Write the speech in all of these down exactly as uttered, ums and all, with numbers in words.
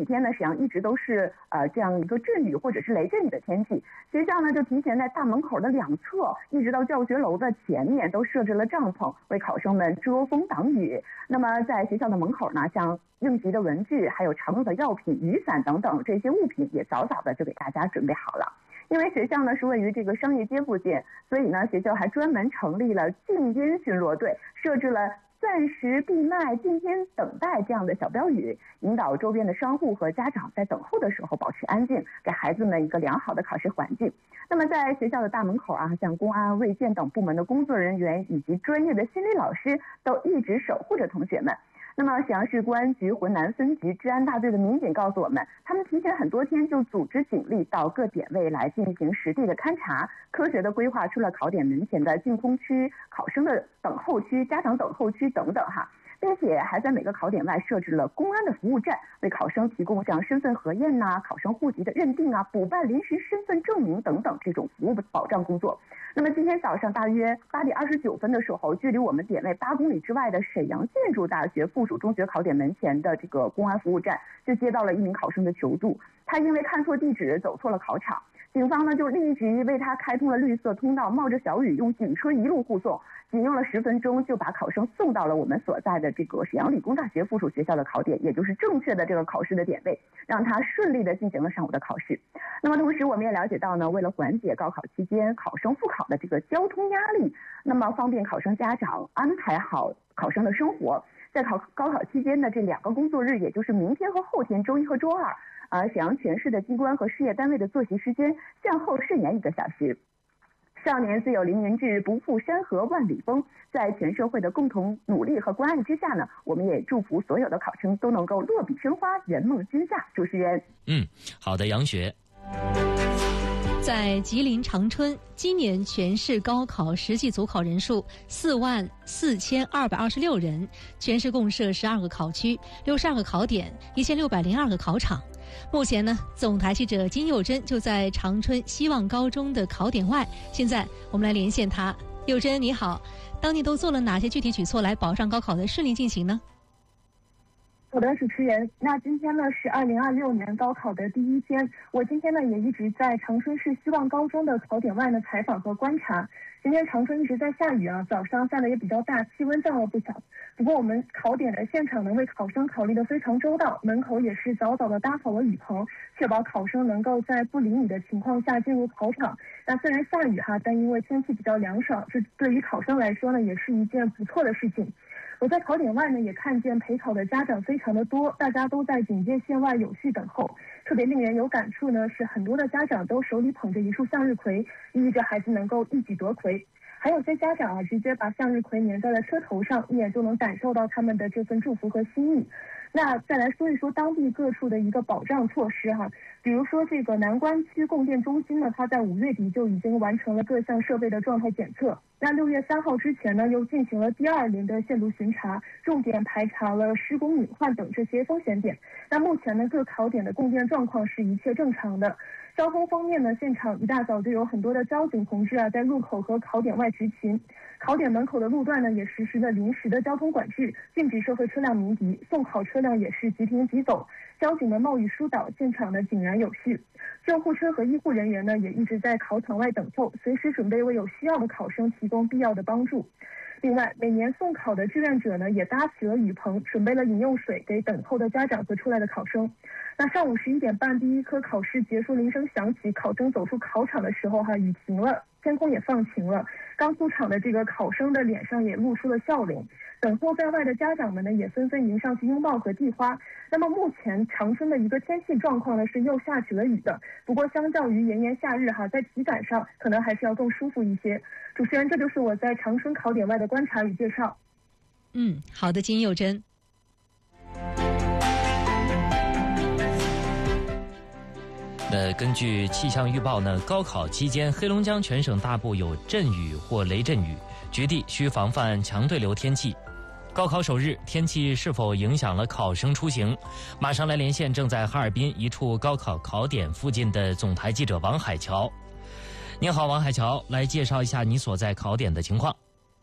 几天呢，沈阳一直都是呃这样一个阵雨或者是雷阵雨的天气。学校呢就提前在大门口的两侧，一直到教学楼的前面都设置了帐篷，为考生们遮风挡雨。那么在学校的门口呢，像应急的文具、还有常用的药品、雨伞等等这些物品也早早的就给大家准备好了。因为学校呢是位于这个商业街附近，所以呢学校还专门成立了静音巡逻队，设置了暂时闭麦、今天等待这样的小标语，引导周边的商户和家长在等候的时候保持安静，给孩子们一个良好的考试环境。那么在学校的大门口啊，像公安、卫健等部门的工作人员以及专业的心理老师都一直守护着同学们。那么沈阳市公安局浑南分局治安大队的民警告诉我们，他们提前很多天就组织警力到各点位来进行实地的勘查，科学的规划出了考点门前的净空区、考生的等候区、家长等候区等等哈，并且还在每个考点外设置了公安的服务站，为考生提供像身份核验呐、考生户籍的认定啊、补办临时身份证明等等这种服务保障工作。那么今天早上大约八点二十九分的时候，距离我们点位八公里之外的沈阳建筑大学附属中学考点门前的这个公安服务站，就接到了一名考生的求助。他因为看错地址，走错了考场，警方呢就立即为他开通了绿色通道，冒着小雨用警车一路护送，仅用了十分钟就把考生送到了我们所在的这个沈阳理工大学附属学校的考点，也就是正确的这个考试的点位，让他顺利的进行了上午的考试。那么同时我们也了解到呢，为了缓解高考期间考生复考的这个交通压力，那么方便考生家长安排好考生的生活，在考高考期间的这两个工作日，也就是明天和后天，周一和周二，呃，沈阳全市的机关和事业单位的作息时间向后顺延一个小时。少年自有凌云志，不负山河万里风。在全社会的共同努力和关爱之下呢，我们也祝福所有的考生都能够落笔生花，圆梦君夏。主持人， 嗯，好的，杨雪。 在吉林长春，今年全市高考实际组考人数四万四千二百二十六人，全市共设十二个考区、六十二个考点、一千六百零二个考场。目前呢，总台记者金佑珍就在长春希望高中的考点外。现在我们来连线他。佑珍你好，当年都做了哪些具体举措来保障高考的顺利进行呢？ 好的，主持人，那今天呢是二零二六年高考的第一天，我今天呢也一直在长春市希望高中的考点外呢采访和观察。今天长春一直在下雨啊，早上下的也比较大，气温降了不小。不过我们考点的现场呢为考生考虑的非常周到，门口也是早早的搭好了雨棚，确保考生能够在不淋雨的情况下进入考场。那虽然下雨哈，但因为天气比较凉爽，这对于考生来说呢也是一件不错的事情。我在考点外呢也看见陪考的家长非常的多，大家都在警戒线外有序等候。特别令人有感触呢是很多的家长都手里捧着一束向日葵，意味着孩子能够一举夺魁。还有些家长啊直接把向日葵粘在了车头上，一眼就能感受到他们的这份祝福和心意。那再来说一说当地各处的一个保障措施哈，比如说这个南关区供电中心呢，它在五月底就已经完成了各项设备的状态检测。那六月三号之前呢，又进行了第二轮的线路巡查，重点排查了施工隐患等这些风险点。那目前呢，各考点的供电状况是一切正常的。交通方面呢，现场一大早就有很多的交警同志啊，在路口和考点外执勤。考点门口的路段呢，也实施了临时的交通管制，禁止社会车辆鸣笛，送考车辆也是即停即走。交警的冒雨疏导，现场呢井然有序。救护车和医护人员呢，也一直在考场外等候，随时准备为有需要的考生提供必要的帮助。另外，每年送考的志愿者呢，也搭起了雨棚，准备了饮用水给等候的家长和出来的考生。那上午十一点半，第一科考试结束铃声响起，考生走出考场的时候哈，雨停了，天空也放晴了。刚出场的这个考生的脸上也露出了笑容。等候在外的家长们呢，也纷纷迎上去拥抱和递花。那么目前长春的一个天气状况呢，是又下起了雨的。不过相较于炎炎夏日哈，在体感上可能还是要更舒服一些。主持人，这就是我在长春考点外的观察与介绍。 嗯，好的，金佑珍。 呃，根据气象预报呢，高考期间黑龙江全省大部有阵雨或雷阵雨，局地需防范强对流天气。高考首日，天气是否影响了考生出行？马上来连线正在哈尔滨一处高考考点附近的总台记者王海桥。你好，王海桥，来介绍一下你所在考点的情况。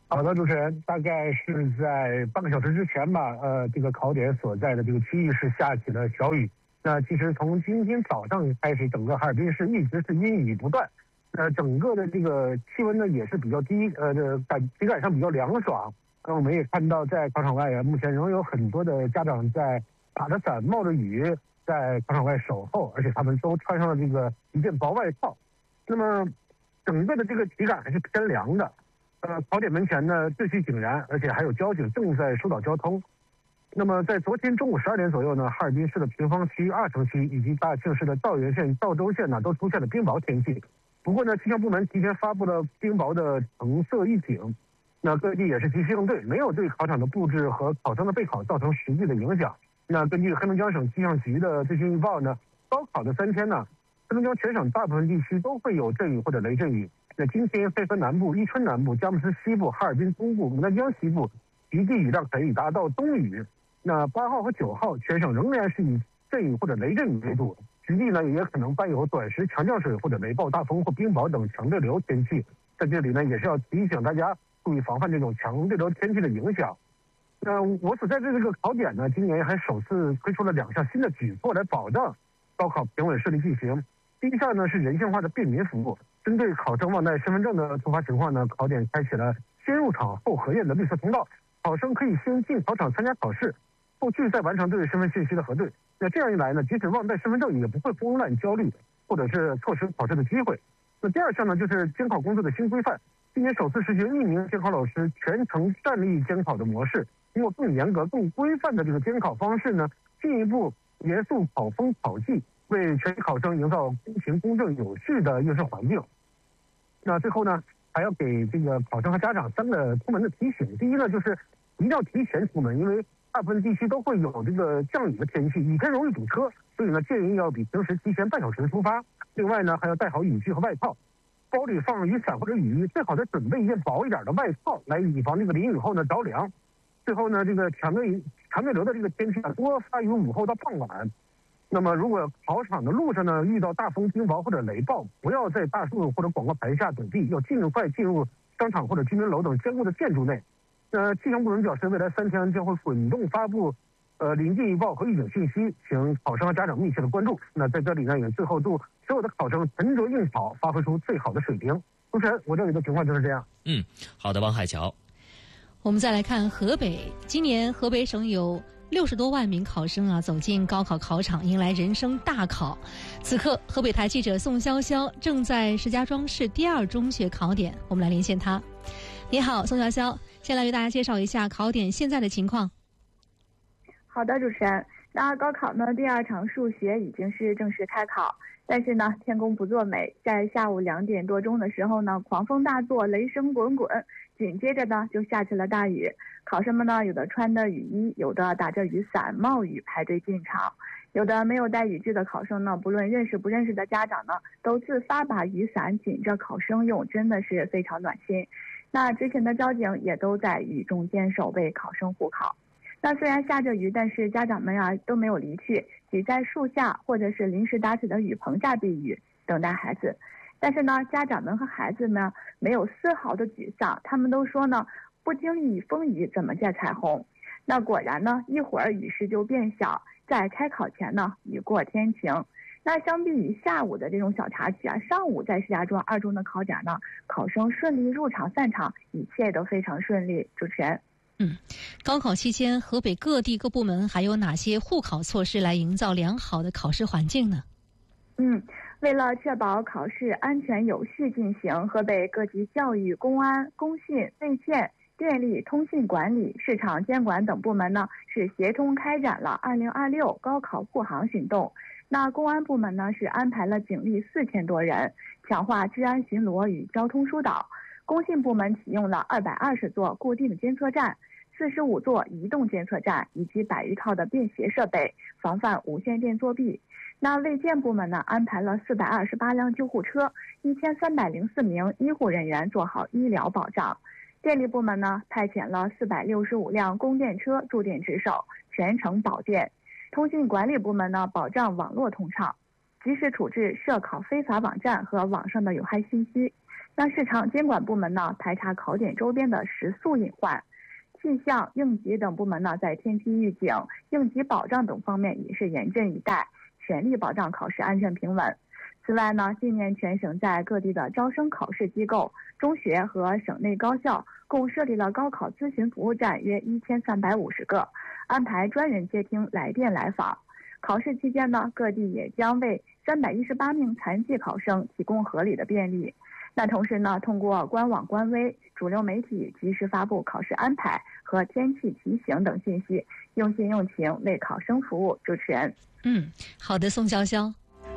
好的，主持人，大概是在半个小时之前吧，呃，这个考点所在的这个区域是下起了小雨。那其实从今天早上开始，整个哈尔滨市一直是阴雨不断。那整个的这个气温呢也是比较低，呃，这感体感上比较凉爽。那我们也看到，在考场外啊，目前仍有很多的家长在打着伞、冒着雨在考场外守候，而且他们都穿上了这个一件薄外套。那么，整个的这个体感还是偏凉的。呃，考点门前呢秩序井然，而且还有交警正在疏导交通。那么在昨天中午十二点左右呢，哈尔滨市的平房区、二城区以及大庆市的道源县、道州县呢都出现了冰雹天气。不过呢，气象部门提前发布了冰雹的橙色预警，那各地也是及时应对，没有对考场的布置和考生的备考造成实际的影响。那根据黑龙江省气象局的最新预报呢，高考的三天呢，黑龙江全省大部分地区都会有阵雨或者雷阵雨。那今天黑河南部、伊春南部、佳木斯西部、哈尔滨东部、牡丹江西部局地雨量可以达到冬雨。那八号和九号全省仍然是以阵雨或者雷阵雨为主，局地呢也可能伴有短时强降水或者雷暴大风或冰雹等强对流天气。在这里呢也是要提醒大家注意防范这种强对流天气的影响。那我所在的这个考点呢，今年还首次推出了两项新的举措来保障高考平稳顺利进行。第一项呢是人性化的便民服务，针对考生忘带身份证的突发情况呢，考点开启了先入场后核验的绿色通道，考生可以先进考场参加考试，后续再完成对身份信息的核对。那这样一来呢，即使忘带身份证也不会慌乱焦虑，或者是错失考试的机会。那第二项呢，就是监考工作的新规范，今年首次实行一名监考老师全程站立监考的模式，通过更严格、更规范的这个监考方式呢，进一步严肃考风考纪，为全体考生营造公平、公正、有序的应试环境。那最后呢，还要给这个考生和家长三个出门的提醒。第一呢，就是一定要提前出门，因为大部分地区都会有这个降雨的天气，雨天容易堵车，所以呢，建议要比平时提前半小时出发。另外呢，还要带好雨具和外套，包里放雨伞或者雨衣，最好再准备一件薄一点的外套，来以防这个淋雨后呢着凉。最后呢，这个强对强对流的这个天气啊，多发于午后到傍晚。那么，如果考场的路上呢遇到大风、冰雹或者雷暴，不要在大树或者广告牌下躲避，要尽快进入商场或者居民楼等坚固的建筑内。那气象部门表示，未来三天将会滚动发布呃临近预报和预警信息，请考生和家长密切的关注。那在这里呢，也最后祝所有的考生沉着应考，发挥出最好的水平。主持人，我这里的情况就是这样。 嗯，好的，王海桥。 我们再来看河北，今年河北省有六十多万名考生啊走进高考考场，迎来人生大考。此刻，河北台记者宋潇潇正在石家庄市第二中学考点，我们来连线他。你好，宋潇潇，先来为大家介绍一下考点现在的情况。 好的，主持人。那高考呢，第二场数学已经是正式开考，但是呢，天公不作美，在下午两点多钟的时候呢，狂风大作，雷声滚滚，紧接着呢就下起了大雨。考生们呢，有的穿的雨衣，有的打着雨伞冒雨排队进场，有的没有带雨具的考生呢，不论认识不认识的家长呢，都自发把雨伞紧着考生用，真的是非常暖心。那之前的交警也都在雨中坚守，为考生护考。那虽然下着雨，但是家长们啊都没有离去，挤在树下或者是临时搭起的雨棚下避雨，等待孩子。但是呢，家长们和孩子们没有丝毫的沮丧，他们都说呢，不经历风雨怎么见彩虹？那果然呢，一会儿雨势就变小，在开考前呢，雨过天晴。那相比于下午的这种小插曲啊，上午在石家庄二中的考点呢，考生顺利入场散场，一切都非常顺利。主持人。 嗯，高考期间，河北各地各部门还有哪些护考措施来营造良好的考试环境呢？ 嗯，为了确保考试安全有序进行，河北各级教育、公安、工信、卫健、电力、通信管理、市场监管等部门呢，是协同开展了二零二六高考护航行动。那公安部门呢，是安排了警力四千多人，强化治安巡逻与交通疏导。工信部门启用了二百二十座固定监测站、四十五座移动监测站以及百余套的便携设备，防范无线电作弊。那卫健部门呢，安排了四百二十八辆救护车，一千三百零四名医护人员做好医疗保障。电力部门呢，派遣了四百六十五辆供电车驻点值守，全程保电。通信管理部门呢，保障网络通畅，及时处置涉考非法网站和网上的有害信息。 那市场监管部门呢排查考点周边的食宿隐患，气象、应急等部门呢在天气预警、应急保障等方面也是严阵以待，全力保障考试安全平稳。此外呢，今年全省在各地的招生考试机构、中学和省内高校共设立了高考咨询服务站约一千三百五十个，安排专人接听来电来访。考试期间呢，各地也将为三百一十八名残疾考生提供合理的便利。那同时呢，通过官网、官微、主流媒体及时发布考试安排和天气提醒等信息，用心用情为考生服务。主持人， 嗯，好的，宋潇潇。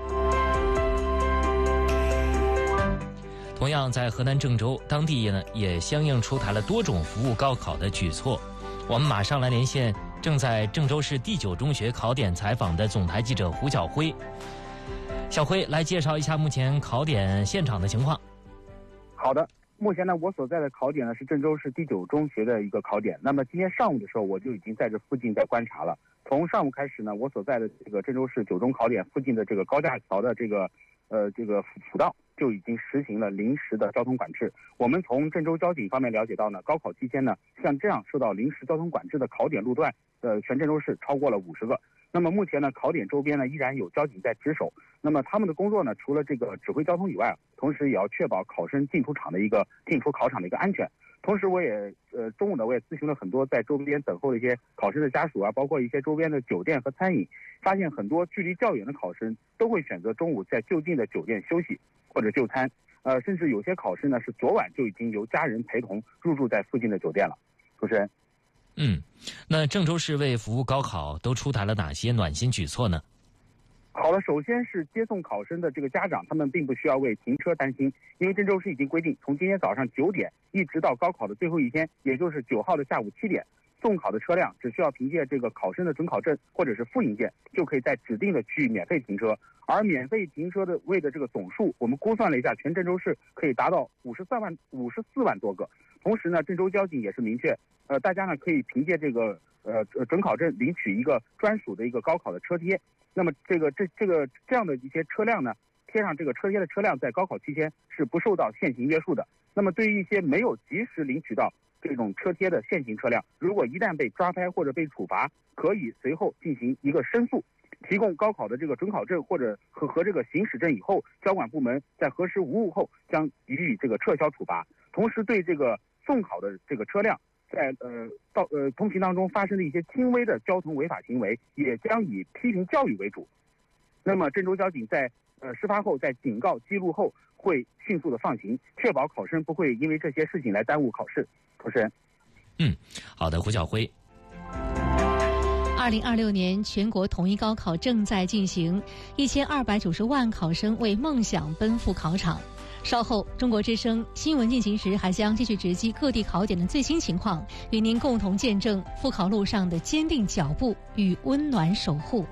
同样在河南郑州，当地呢也相应出台了多种服务高考的举措。我们马上来连线正在郑州市第九中学考点采访的总台记者胡晓辉。小辉来介绍一下目前考点现场的情况。 好的，目前呢，我所在的考点呢是郑州市第九中学的一个考点。那么今天上午的时候，我就已经在这附近在观察了。从上午开始呢，我所在的这个郑州市九中考点附近的这个高架桥的这个呃这个辅道就已经实行了临时的交通管制。我们从郑州交警方面了解到呢，高考期间呢，像这样受到临时交通管制的考点路段，呃，全郑州市超过了五十个。那么目前呢，考点周边呢依然有交警在值守。那么他们的工作呢，除了这个指挥交通以外，同时也要确保考生进出场的一个进出考场的一个安全。同时，我也呃中午呢，我也咨询了很多在周边等候的一些考生的家属啊，包括一些周边的酒店和餐饮，发现很多距离较远的考生都会选择中午在就近的酒店休息或者就餐。呃，甚至有些考生呢是昨晚就已经由家人陪同入住在附近的酒店了。主持人， 嗯，那郑州市为服务高考都出台了哪些暖心举措呢？ 好的，首先是接送考生的这个家长，他们并不需要为停车担心，因为郑州市已经规定，从今天早上九点一直到高考的最后一天，也就是九号的下午七点，送考的车辆只需要凭借这个考生的准考证或者是复印件，就可以在指定的区域免费停车。而免费停车的位的这个总数，我们估算了一下，全郑州市可以达到五十三万五十四万多个。同时呢，郑州交警也是明确，呃，大家呢可以凭借这个呃准考证领取一个专属的一个高考的车贴。那么这个这这个这样的一些车辆呢，贴上这个车贴的车辆，在高考期间是不受到限行约束的。那么对于一些没有及时领取到这种车贴的限行车辆，如果一旦被抓拍或者被处罚，可以随后进行一个申诉，提供高考的这个准考证或者和和这个行驶证以后，交管部门在核实无误后将予以这个撤销处罚。同时对这个送考的这个车辆在呃到呃通行当中发生的一些轻微的交通违法行为，也将以批评教育为主。那么郑州交警在呃事发后，在警告记录后，会迅速的放行，确保考生不会因为这些事情来耽误考试。主持人， 嗯，好的，胡晓辉。 二零二六年全国统一高考正在进行，一千二百九十万考生为梦想奔赴考场。稍后，中国之声新闻进行时还将继续直击各地考点的最新情况，与您共同见证赴考路上的坚定脚步与温暖守护。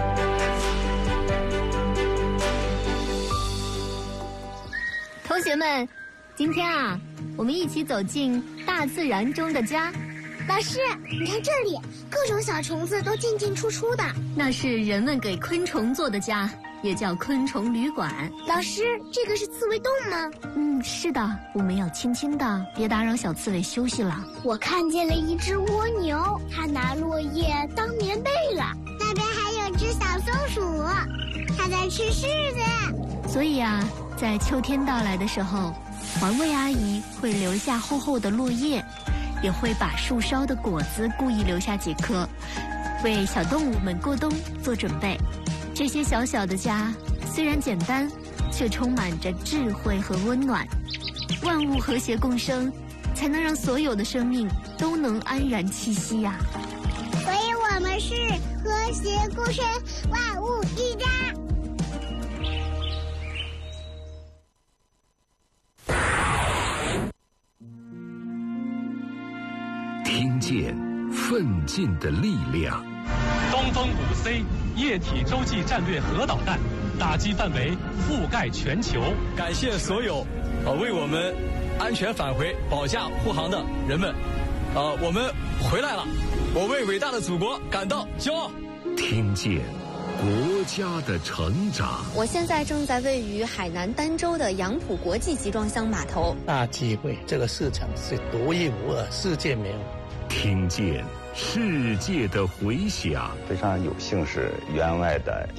同学们，今天啊，我们一起走进大自然中的家。 老师，你看这里，各种小虫子都进进出出的。 那是人们给昆虫做的家，也叫昆虫旅馆。 老师，这个是刺猬洞吗？ 嗯，是的，我们要轻轻的，别打扰小刺猬休息了。 我看见了一只蜗牛，它拿落叶当棉被了。那边还有只小松鼠，它在吃柿子。 所以啊，在秋天到来的时候，环卫阿姨会留下厚厚的落叶，也会把树梢的果子故意留下几颗，为小动物们过冬做准备。这些小小的家虽然简单，却充满着智慧和温暖。万物和谐共生，才能让所有的生命都能安然栖息呀、啊。 所以我们是和谐共生，万物一家。 听见奋进的力量。 东风五 C 液体洲际战略核导弹打击范围覆盖全球。 感谢所有呃为我们安全返回保驾护航的人们，呃，我们回来了，我为伟大的祖国感到骄傲。 听见国家的成长。 我现在正在位于海南儋州的杨浦国际集装箱码头。 大机会，这个市场是独一无二，世界没有。 听见世界的回响， 非常有幸是员外的